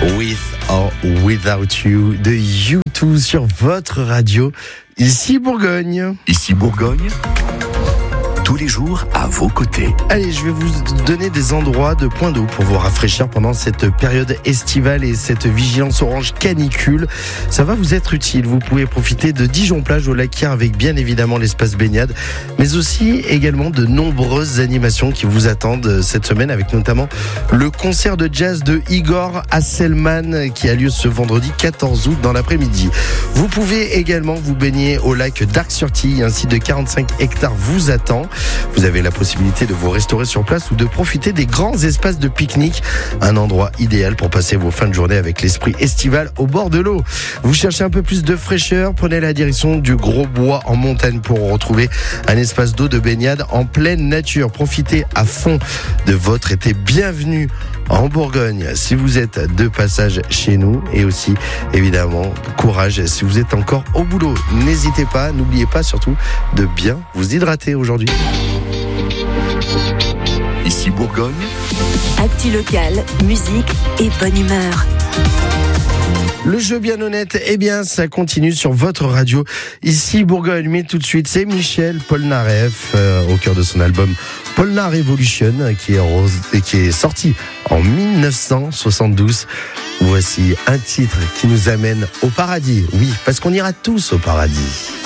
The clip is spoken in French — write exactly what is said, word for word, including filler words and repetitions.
With or Without You de U deux sur votre radio, ici Bourgogne. Ici Bourgogne, tous les jours à vos côtés. Allez, je vais vous donner des endroits de points d'eau pour vous rafraîchir pendant cette période estivale et cette vigilance orange canicule. Ça va vous être utile. Vous pouvez profiter de Dijon-Plage au Lac-Kyr avec bien évidemment l'espace baignade, mais aussi également de nombreuses animations qui vous attendent cette semaine, avec notamment le concert de jazz de Igor Hasselman qui a lieu ce vendredi quatorze août dans l'après-midi. Vous pouvez également vous baigner au lac d'Arc-sur-Tille. Un site de quarante-cinq hectares vous attend. Vous avez la possibilité de vous restaurer sur place ou de profiter des grands espaces de pique-nique. Un endroit idéal pour passer vos fins de journée avec l'esprit estival au bord de l'eau. Vous cherchez un peu plus de fraîcheur? Prenez la direction du Gros Bois en montagne pour retrouver un espace d'eau de baignade en pleine nature. Profitez à fond de votre été. Bienvenue en Bourgogne si vous êtes de passage chez nous, et aussi évidemment courage si vous êtes encore au boulot. N'hésitez pas, n'oubliez pas surtout de bien vous hydrater aujourd'hui. Ici Bourgogne, actu locale, musique et bonne humeur. Le jeu bien honnête, eh bien ça continue sur votre radio, ici Bourgogne. Mais tout de suite, c'est Michel Polnareff euh, au cœur de son album Polnar Revolution qui est, rose, qui est sorti en dix-neuf cent soixante-douze. Voici un titre qui nous amène au paradis. Oui, parce qu'on ira tous au paradis.